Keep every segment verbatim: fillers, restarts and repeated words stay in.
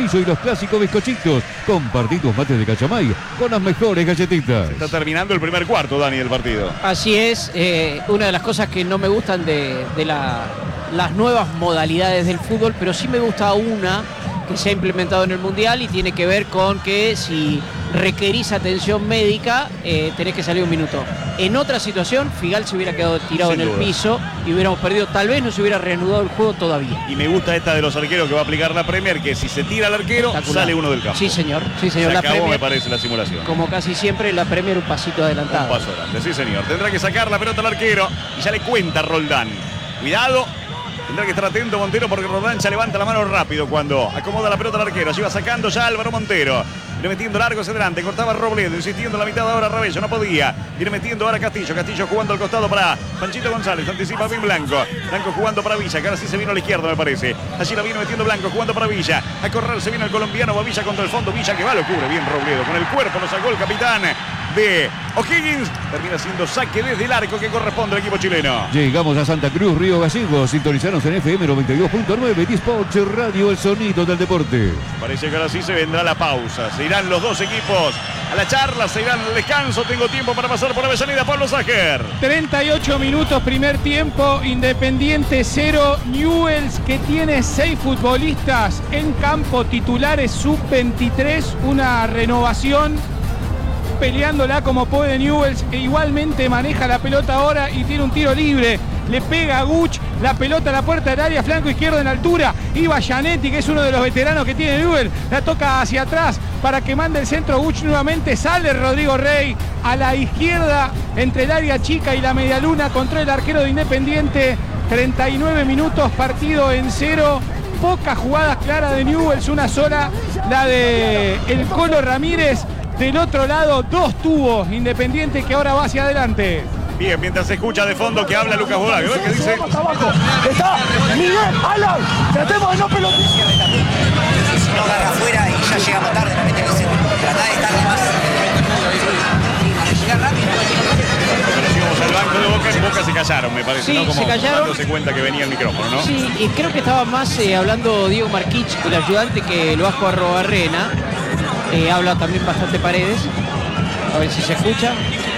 membrillo y los clásicos bizcochitos. Compartí tus mates de Cachamay con las mejores galletitas. Se está terminando el primer cuarto, Dani, del partido. Así es, eh, una de las cosas que no me gustan de, de la, las nuevas modalidades del fútbol, pero sí me gusta una que se ha implementado en el Mundial y tiene que ver con que si requerís atención médica, eh, tenés que salir un minuto. En otra situación, Figal se hubiera quedado tirado Sin en duda. el piso y hubiéramos perdido, tal vez no se hubiera reanudado el juego todavía. Y me gusta esta de los arqueros que va a aplicar la Premier, que si se tira al arquero, sale uno del campo. Sí, señor. Sí, señor. Se la acabó, Premier, me parece, la simulación. Como casi siempre, la Premier un pasito adelantado. Un paso adelante, sí, señor. Tendrá que sacar la pelota al arquero y ya le cuenta Roldán. Cuidado. Tendrá que estar atento Montero porque Roldán ya levanta la mano rápido cuando acomoda la pelota al arquero. Allí va sacando ya Álvaro Montero. Viene metiendo largo hacia adelante. Cortaba Robledo, insistiendo en la mitad de ahora Rabello. No podía. Viene metiendo ahora Castillo. Castillo jugando al costado para Panchito González. Anticipa bien Blanco. Blanco jugando para Villa, que ahora sí se vino a la izquierda, me parece. Allí la viene metiendo Blanco, jugando para Villa. A correr se viene el colombiano. Va Villa contra el fondo. Villa que va, lo cubre bien Robledo. Con el cuerpo lo sacó el capitán de O'Higgins. Termina siendo saque desde el arco que corresponde al equipo chileno. Llegamos a Santa Cruz, Río Gallegos. Sintonizanos en F M noventa y dos punto nueve. Dispatch Radio, el sonido del deporte. Parece que ahora sí se vendrá la pausa. Se irán los dos equipos a la charla, se irán al descanso. Tengo tiempo para pasar por Avellaneda. Pablo Ságer. treinta y ocho minutos, primer tiempo. Independiente cero. Newell's, que tiene seis futbolistas en campo, titulares sub veintitrés. Una renovación. Peleándola como puede Newell's, que igualmente maneja la pelota ahora y tiene un tiro libre. Le pega a Guch, la pelota a la puerta del área, flanco izquierdo en altura. Iba Gianetti, que es uno de los veteranos que tiene Newell's. La toca hacia atrás para que mande el centro Guch nuevamente. Sale Rodrigo Rey a la izquierda entre el área chica y la medialuna contra el arquero de Independiente. treinta y nueve minutos, partido en cero. Pocas jugadas claras de Newell's, una sola, la de el Colo Ramírez. Del otro lado, dos tubos. Independiente que ahora va hacia adelante. Bien, mientras se escucha de fondo que habla Lucas Bodague. ¿Ves qué dice? Está Miguel, Alan, tratemos de no pelotear. Si no agarra afuera y ya llegamos tarde, la mete en el centro. Tratá de estar más. Llegar rápido. Conocimos al banco de Boca, en Boca se callaron, me parece, Sí, ¿no? Como se callaron. dándose cuenta que venía el micrófono, ¿no? Sí, y creo que estaba más eh, hablando Diego Marquich, el ayudante, que lo Vasco Arrobarrena. Eh, habla también bastante Paredes. A ver si se escucha.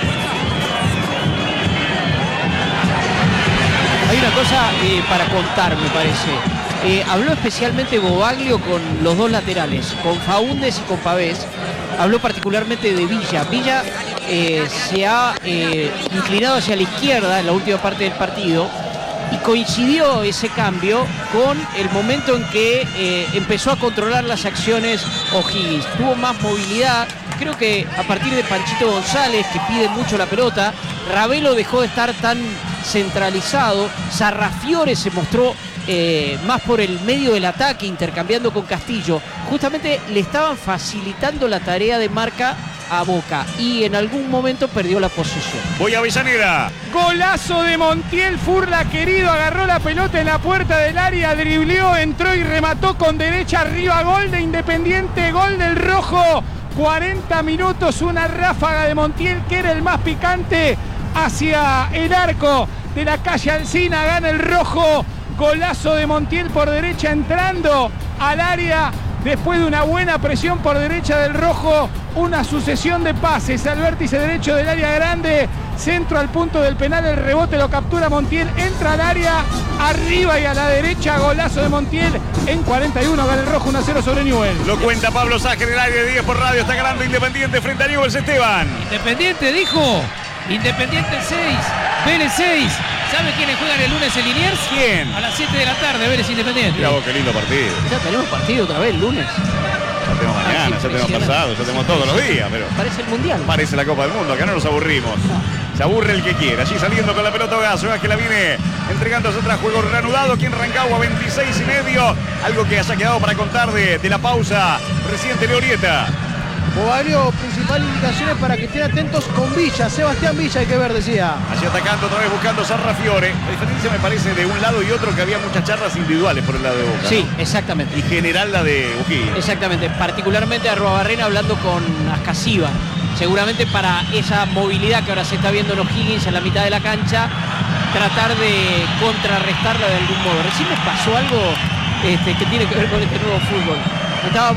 Hay una cosa eh, para contar, me parece. Eh, habló especialmente Bobaglio con los dos laterales, con Faúndez y con Pavés. Habló particularmente de Villa. Villa eh, se ha eh, inclinado hacia la izquierda en la última parte del partido. Y coincidió ese cambio con el momento en que eh, empezó a controlar las acciones O'Higgins. Tuvo más movilidad. Creo que a partir de Panchito González, que pide mucho la pelota, Ravelo dejó de estar tan centralizado. Sarrafiore se mostró eh, más por el medio del ataque, intercambiando con Castillo. Justamente le estaban facilitando la tarea de marca a Boca y en algún momento perdió la posesión. Voy a Avellaneda. Golazo de Montiel, Furla querido, agarró la pelota en la puerta del área, dribleó, entró y remató con derecha arriba. Gol de Independiente, gol del rojo. cuarenta minutos, una ráfaga de Montiel que era el más picante hacia el arco de la calle Alsina. Gana el rojo. Golazo de Montiel por derecha entrando al área. Después de una buena presión por derecha del rojo, una sucesión de pases al vértice derecho del área grande, centro al punto del penal, el rebote lo captura Montiel, entra al área, arriba y a la derecha, golazo de Montiel en cuarenta y uno, gana el rojo uno a cero sobre Newell's. Lo cuenta Pablo Ságer en el aire de diez por radio, está ganando Independiente frente a Newell's. Esteban. Independiente dijo, Independiente seis, Vélez seis. ¿Sabe quiénes juegan el lunes en Liniers? ¿Quién? A las siete de la tarde, Vélez Independiente. Mira vos, qué lindo partido. Ya tenemos partido otra vez el lunes. Ya tenemos mañana, ya tenemos pasado, ya tenemos todos los días, pero Parece el Mundial. parece la Copa del Mundo, acá no nos aburrimos. Se aburre el que quiera. Allí saliendo con la pelota Gaso, que la viene entregándose atrás, juego reanudado aquí en Rancagua, veintiséis y medio. Algo que haya quedado para contar de, de la pausa reciente de Orieta. Bobaglio, principal indicaciones para que estén atentos con Villa. Sebastián Villa hay que ver, decía. Allí atacando otra vez, buscando Sarrafiore. La diferencia me parece de un lado y otro que había muchas charlas individuales por el lado de Boca. Sí, ¿no? exactamente. Y general la de O'Higgins. Exactamente, particularmente a Arrobarrena hablando con Ascasiba. Seguramente para esa movilidad que ahora se está viendo en O'Higgins en la mitad de la cancha, tratar de contrarrestarla de algún modo. Recién me pasó algo este, que tiene que ver con este nuevo fútbol. Estaba